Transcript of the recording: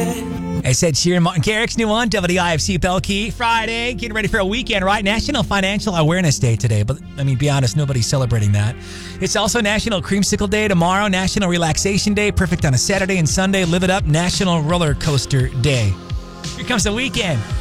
I said Sheeran, Martin Garrix, new one, WIFC Belkey. Friday, getting ready for a weekend, right? National Financial Awareness Day today, but I mean, be honest, nobody's celebrating that. It's also National Creamsicle Day tomorrow, National Relaxation Day, perfect on a Saturday and Sunday. Live it up, National Roller Coaster Day. Here comes the weekend.